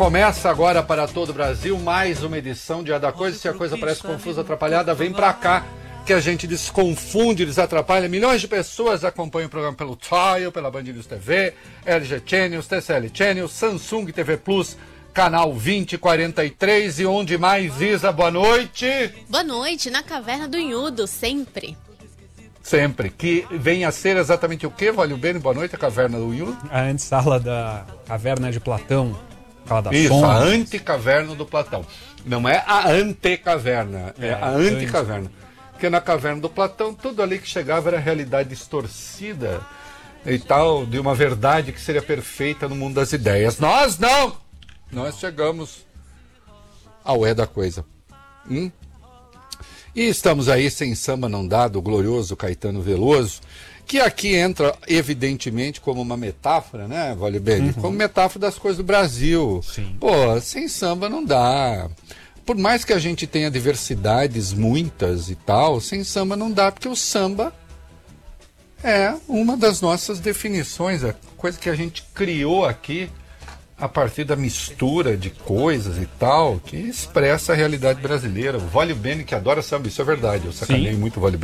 Começa agora para todo o Brasil mais uma edição de A da Coisa. Se a coisa parece confusa, atrapalhada, vem pra cá que a gente desconfunde, desatrapalha. Milhões de pessoas acompanham o programa pelo Trial, pela Band News TV, LG Channels, TCL Channels, Samsung TV Plus, canal 2043 e onde mais, Isa? Boa noite. Boa noite, na Caverna do Inhudo, sempre. Sempre. Que vem a ser exatamente o quê, Valeu Bene? Boa noite, a Caverna do Inhudo. A antessala da Caverna de Platão. Da Isso, sombra. a anticaverna do Platão. Não é a antecaverna, é a anticaverna. Porque na caverna do Platão, tudo ali que chegava era realidade distorcida e tal, de uma verdade que seria perfeita no mundo das ideias. Nós não! Nós chegamos ao da coisa. E estamos aí sem samba não dá, do glorioso Caetano Veloso, que aqui entra, evidentemente, como uma metáfora, né, Valeu Bene? Como metáfora das coisas do Brasil. Sim. Pô, sem samba não dá. Por mais que a gente tenha diversidades muitas e tal, sem samba não dá, porque o samba é uma das nossas definições, a coisa que a gente criou aqui a partir da mistura de coisas e tal, que expressa a realidade brasileira. O Valeu Bene que adora samba, isso é verdade, eu sacanei muito o Valeu Bene.